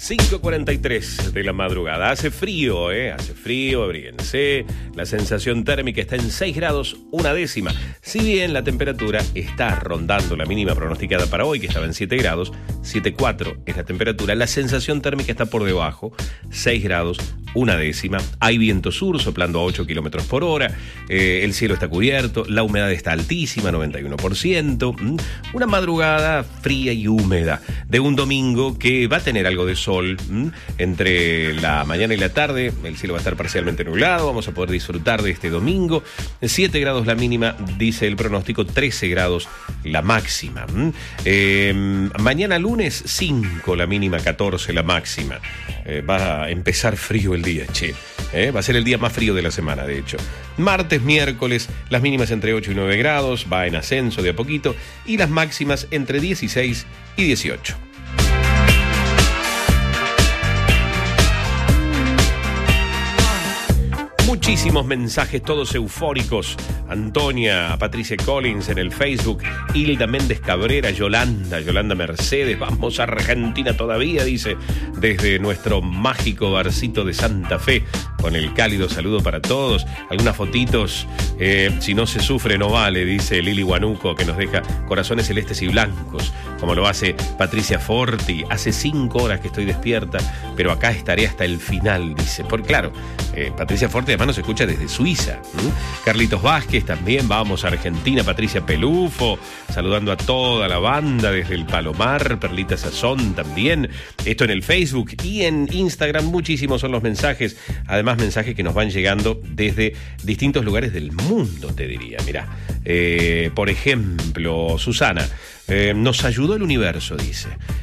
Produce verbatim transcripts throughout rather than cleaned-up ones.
cinco cuarenta y tres de la madrugada. Hace frío, ¿eh? Hace frío, abríguense. La sensación térmica está en seis grados, una décima. Si bien la temperatura está rondando la mínima pronosticada para hoy, que estaba en siete grados, siete coma cuatro es la temperatura. La sensación térmica está por debajo, seis grados, una décima. Hay viento sur soplando a ocho kilómetros por hora. Eh, el cielo está cubierto. La humedad está altísima, noventa y uno por ciento. ¿Mm? Una madrugada fría y húmeda de un domingo que va a tener algo de sol. ¿Mm? Entre la mañana y la tarde, el cielo va a estar parcialmente nublado. Vamos a poder disfrutar de este domingo. siete grados la mínima, dice el pronóstico, trece grados la máxima. ¿Mm? Eh, mañana lunes, cinco la mínima, catorce la máxima. Eh, va a empezar frío el día, che. ¿Eh? Va a ser el día más frío de la semana, de hecho. Martes, miércoles, las mínimas entre ocho y nueve grados, va en ascenso de a poquito, y las máximas entre dieciséis y dieciocho. Muchísimos mensajes, todos eufóricos. Antonia, Patricia Collins en el Facebook, Hilda Méndez Cabrera, Yolanda, Yolanda Mercedes, vamos a Argentina todavía, dice, desde nuestro mágico barcito de Santa Fe, con el cálido saludo para todos. Algunas fotitos, eh, si no se sufre no vale, dice Lili Guanuco, que nos deja corazones celestes y blancos, como lo hace Patricia Forti. Hace cinco horas que estoy despierta, pero acá estaré hasta el final, dice. Por claro, eh, Patricia Forti además nos escucha desde Suiza. ¿Mm? Carlitos Vázquez también, vamos a Argentina. Patricia Pelufo, saludando a toda la banda desde el Palomar. Perlita Sazón también. Esto en el Facebook y en Instagram. Muchísimos son los mensajes. Además, mensajes que nos van llegando desde distintos lugares del mundo, te diría. Mirá, eh, por ejemplo, Susana, eh, nos ayudó el universo, dice.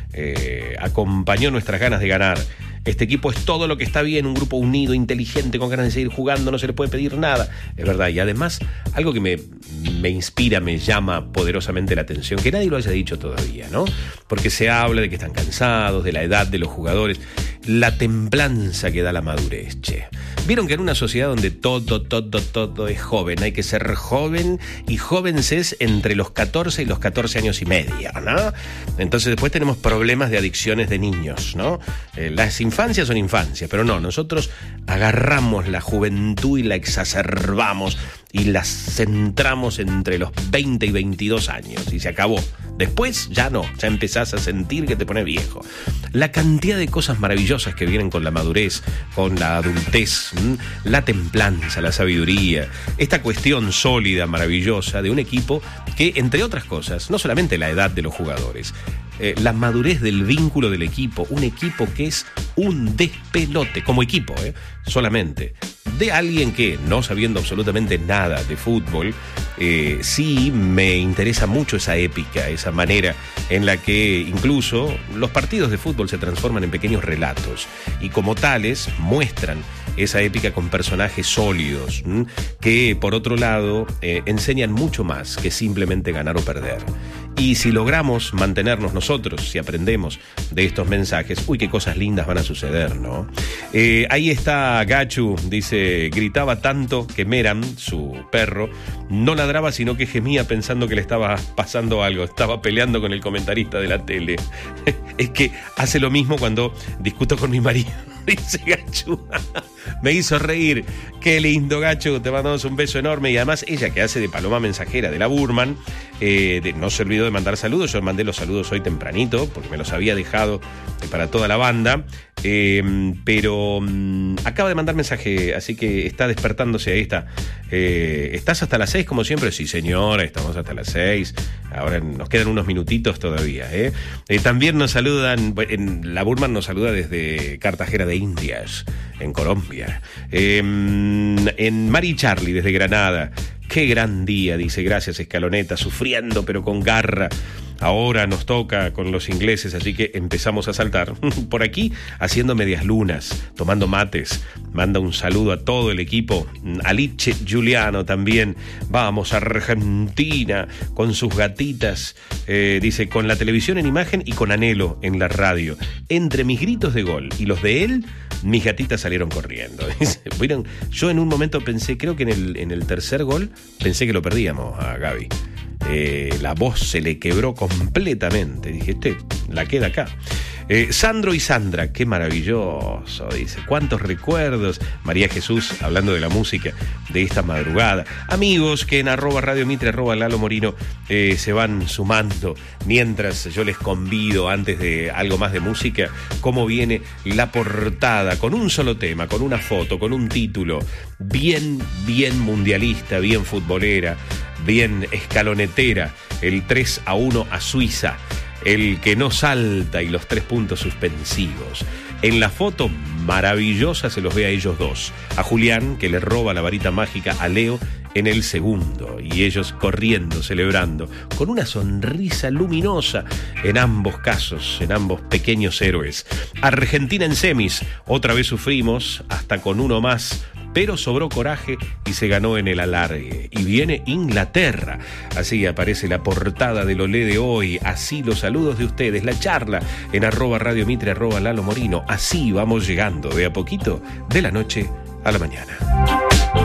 Eh, acompañó nuestras ganas de ganar. Este equipo es todo lo que está bien, un grupo unido, inteligente, con ganas de seguir jugando, no se le puede pedir nada. Es verdad, y además, algo que me, me inspira, me llama poderosamente la atención, que nadie lo haya dicho todavía, ¿no? Porque se habla de que están cansados, de la edad de los jugadores, la templanza que da la madurez, che. Vieron que en una sociedad donde todo, todo, todo es joven, hay que ser joven, y jóvenes es entre los catorce y los catorce años y medio, ¿no? Entonces después tenemos problemas de adicciones de niños, ¿no? Eh, las infancias son infancias, pero no, nosotros agarramos la juventud y la exacerbamos y la centramos entre los veinte y veintidós años y se acabó. Después ya no, ya empezás a sentir que te pones viejo. La cantidad de cosas maravillosas que vienen con la madurez, con la adultez, la templanza, la sabiduría, esta cuestión sólida, maravillosa de un equipo que, entre otras cosas, no solamente la edad de los jugadores, eh, la madurez del vínculo del equipo, un equipo que es un despelote, como equipo, eh, solamente, de alguien que, no sabiendo absolutamente nada de fútbol, eh, sí me interesa mucho esa épica, esa manera en la que incluso los partidos de fútbol se transforman en pequeños relatos y como tales muestran esa épica con personajes sólidos, ¿m? que por otro lado eh, enseñan mucho más que simplemente ganar o perder. Y si logramos mantenernos nosotros, si aprendemos de estos mensajes, uy, qué cosas lindas van a suceder, ¿no? Eh, ahí está Gachu, dice, gritaba tanto que Meram, su perro, no ladraba sino que gemía pensando que le estaba pasando algo, estaba peleando con el comentarista de la tele. Es que hace lo mismo cuando discuto con mi marido, dice Gachu. Me hizo reír. Qué lindo, Gacho, te mandamos un beso enorme. Y además ella, que hace de paloma mensajera de la Burman, eh, de, no se olvidó de mandar saludos. Yo mandé los saludos hoy tempranito porque me los había dejado para toda la banda, eh, pero um, acaba de mandar mensaje, así que está despertándose. Ahí está. eh, ¿Estás hasta las seis como siempre? Sí, señora, estamos hasta las seis. Ahora nos quedan unos minutitos todavía, ¿eh? Eh, también nos saludan, en, la Burman nos saluda desde Cartagena de Indias, en Colombia. Eh, en Mari Charlie, desde Granada. Qué gran día, dice, gracias Escaloneta, sufriendo pero con garra. Ahora nos toca con los ingleses, así que empezamos a saltar. Por aquí, haciendo medias lunas, tomando mates. Manda un saludo a todo el equipo. Alice Giuliano también. Vamos a Argentina con sus gatitas. Eh, dice, con la televisión en imagen y con anhelo en la radio. Entre mis gritos de gol y los de él, mis gatitas salieron corriendo. Bueno, yo en un momento pensé, creo que en el, en el tercer gol, pensé que lo perdíamos a Gaby. eh, la voz se le quebró completamente. Dije, este la queda acá. Eh, Sandro y Sandra, qué maravilloso, dice. Cuántos recuerdos. María Jesús, hablando de la música de esta madrugada. Amigos que en arroba Radio Mitre, arroba Lalo Morino, eh, se van sumando. Mientras yo les convido, antes de algo más de música, cómo viene la portada, con un solo tema, con una foto, con un título, bien, bien mundialista, bien futbolera, bien escalonetera. El tres a uno a Suiza. El que no salta y los tres puntos suspensivos. En la foto maravillosa se los ve a ellos dos. A Julián, que le roba la varita mágica a Leo en el segundo. Y ellos corriendo, celebrando, con una sonrisa luminosa en ambos casos, en ambos pequeños héroes. Argentina en semis. Otra vez sufrimos, hasta con uno más, pero sobró coraje y se ganó en el alargue. Y viene Inglaterra. Así aparece la portada del Olé de hoy. Así los saludos de ustedes, la charla en arroba Radio Mitre, arroba Lalo Morino. Así vamos llegando de a poquito, de la noche a la mañana.